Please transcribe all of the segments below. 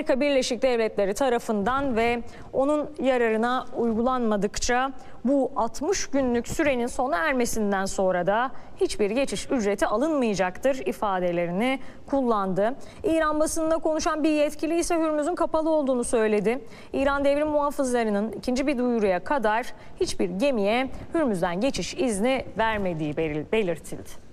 Amerika Birleşik Devletleri tarafından ve onun yararına uygulanmadıkça bu 60 günlük sürenin sona ermesinden sonra da hiçbir geçiş ücreti alınmayacaktır ifadelerini kullandı. İran basınında konuşan bir yetkili ise Hürmüz'ün kapalı olduğunu söyledi. İran devrim muhafızlarının ikinci bir duyuruya kadar hiçbir gemiye Hürmüz'den geçiş izni vermediği belirtildi.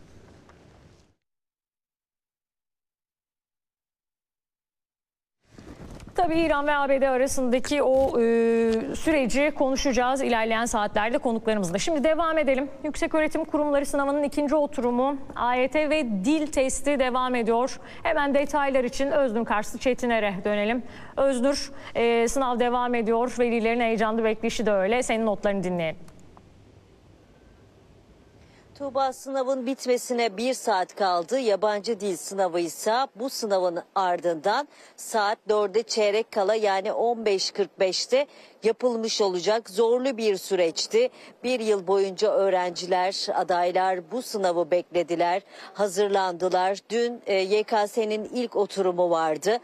Tabii İran ve ABD arasındaki o süreci konuşacağız ilerleyen saatlerde konuklarımızla. Şimdi devam edelim. Yükseköğretim Kurumları sınavının ikinci oturumu AYT ve dil testi devam ediyor. Hemen detaylar için Öznur Karslı Çetiner'e dönelim. Öznur, sınav devam ediyor. Velilerin heyecanlı bekleyişi de öyle. Senin notlarını dinleyelim. Tuğba, sınavın bitmesine 1 saat kaldı. Yabancı dil sınavı ise bu sınavın ardından saat 4'e çeyrek kala, yani 15.45'te yapılmış olacak. Zorlu bir süreçti. Bir yıl boyunca öğrenciler, adaylar bu sınavı beklediler, hazırlandılar. Dün YKS'nin ilk oturumu vardı.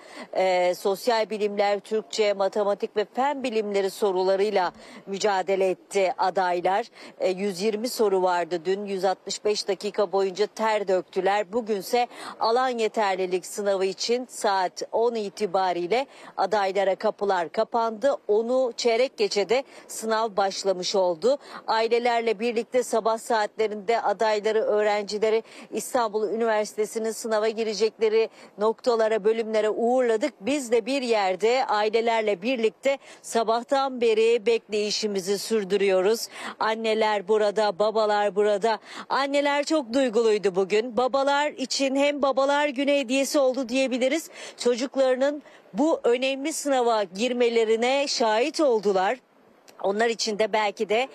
Sosyal bilimler, Türkçe, matematik ve fen bilimleri sorularıyla mücadele etti adaylar. 120 soru vardı dün. 165 dakika boyunca ter döktüler. Bugünse alan yeterlilik sınavı için saat 10 itibariyle adaylara kapılar kapandı. Onu çeyrek geçede sınav başlamış oldu. Ailelerle birlikte sabah saatlerinde adayları, öğrencileri İstanbul Üniversitesi'nin sınava girecekleri noktalara, bölümlere uğurladık. Biz de bir yerde ailelerle birlikte sabahtan beri bekleyişimizi sürdürüyoruz. Anneler burada, babalar burada. Anneler çok duyguluydu bugün. Babalar için hem Babalar Günü hediyesi oldu diyebiliriz. Çocuklarının bu önemli sınava girmelerine şahit oldular. Onlar için de belki de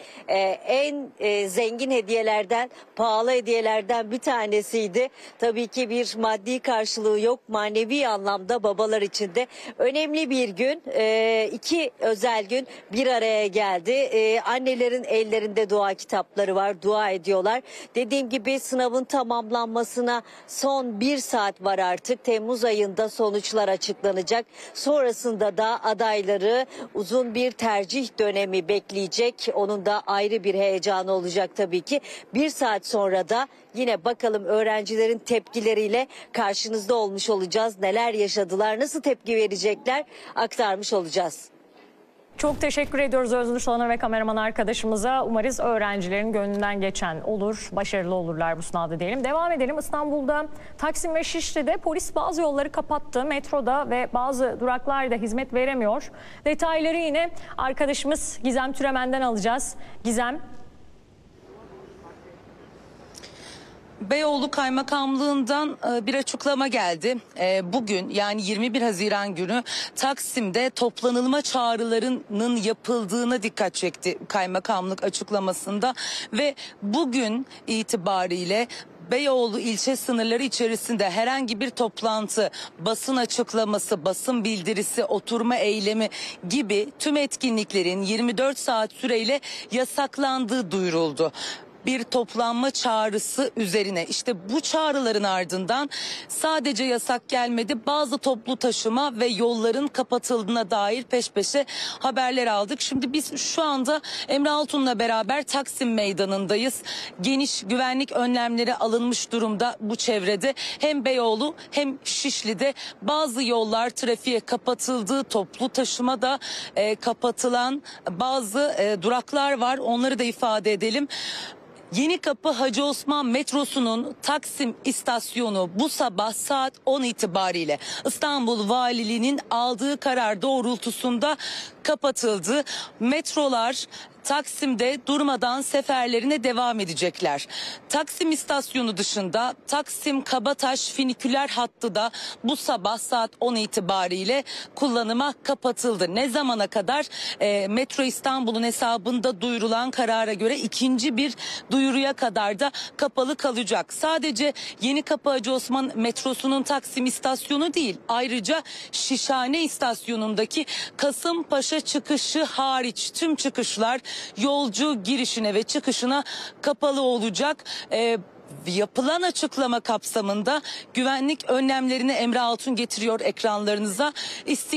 en zengin hediyelerden, pahalı hediyelerden bir tanesiydi. Tabii ki bir maddi karşılığı yok. Manevi anlamda babalar için de önemli bir gün. İki özel gün bir araya geldi. Annelerin ellerinde dua kitapları var. Dua ediyorlar. Dediğim gibi sınavın tamamlanmasına son 1 saat var artık. Temmuz ayında sonuçlar açıklanacak. Sonrasında da adayları uzun bir tercih dönemi bekleyecek. Onun da ayrı bir heyecanı olacak tabii ki. 1 saat sonra da yine bakalım öğrencilerin tepkileriyle karşınızda olmuş olacağız. Neler yaşadılar, nasıl tepki verecekler aktarmış olacağız. Çok teşekkür ediyoruz Öznur sana ve kameraman arkadaşımıza. Umarız öğrencilerin gönlünden geçen olur, başarılı olurlar bu sınavda diyelim. Devam edelim. İstanbul'da Taksim ve Şişli'de polis bazı yolları kapattı. Metroda ve bazı duraklarda hizmet veremiyor. Detayları yine arkadaşımız Gizem Türemen'den alacağız. Gizem. Beyoğlu Kaymakamlığından bir açıklama geldi. Bugün, yani 21 Haziran günü Taksim'de toplanılma çağrılarının yapıldığına dikkat çekti kaymakamlık açıklamasında ve bugün itibariyle Beyoğlu ilçe sınırları içerisinde herhangi bir toplantı, basın açıklaması, basın bildirisi, oturma eylemi gibi tüm etkinliklerin 24 saat süreyle yasaklandığı duyuruldu. Bir toplanma çağrısı üzerine, işte bu çağrıların ardından sadece yasak gelmedi, bazı toplu taşıma ve yolların kapatıldığına dair peş peşe haberler aldık. Şimdi biz şu anda Emre Altun'la beraber Taksim Meydanı'ndayız. Geniş güvenlik önlemleri alınmış durumda bu çevrede. Hem Beyoğlu hem Şişli'de bazı yollar trafiğe kapatıldı, toplu taşıma da kapatılan bazı duraklar var, onları da ifade edelim. Yenikapı Hacı Osman metrosunun Taksim istasyonu bu sabah saat 10 itibariyle İstanbul Valiliğinin aldığı karar doğrultusunda kapatıldı. Metrolar Taksim'de durmadan seferlerine devam edecekler. Taksim istasyonu dışında Taksim Kabataş finiküler hattı da bu sabah saat 10 itibariyle kullanıma kapatıldı. Ne zamana kadar? Metro İstanbul'un hesabında duyurulan karara göre ikinci bir duyuruya kadar da kapalı kalacak. Sadece Yenikapı Hacı Osman metrosunun Taksim istasyonu değil, ayrıca Şişhane istasyonundaki Kasımpaşa çıkışı hariç tüm çıkışlar yolcu girişine ve çıkışına kapalı olacak. Yapılan açıklama kapsamında güvenlik önlemlerini Emre Altun getiriyor ekranlarınıza.